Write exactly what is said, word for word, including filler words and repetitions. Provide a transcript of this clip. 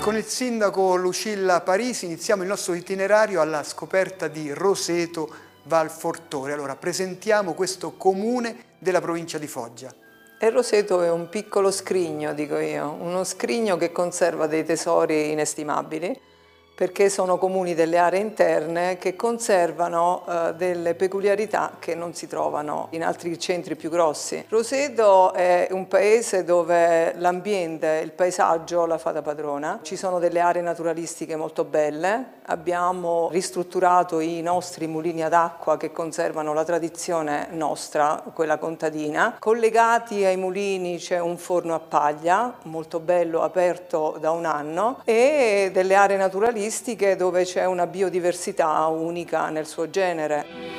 Con il sindaco Lucilla Parisi iniziamo il nostro itinerario alla scoperta di Roseto Val Fortore. Allora, presentiamo questo comune della provincia di Foggia. E Roseto è un piccolo scrigno, dico io, uno scrigno che conserva dei tesori inestimabili, perché sono comuni delle aree interne che conservano eh, delle peculiarità che non si trovano in altri centri più grossi. Roseto è un paese dove l'ambiente, il paesaggio la fa da padrona. Ci sono delle aree naturalistiche molto belle, abbiamo ristrutturato i nostri mulini ad acqua che conservano la tradizione nostra, quella contadina. Collegati ai mulini c'è un forno a paglia, molto bello, aperto da un anno, e delle aree naturalistiche dove c'è una biodiversità unica nel suo genere.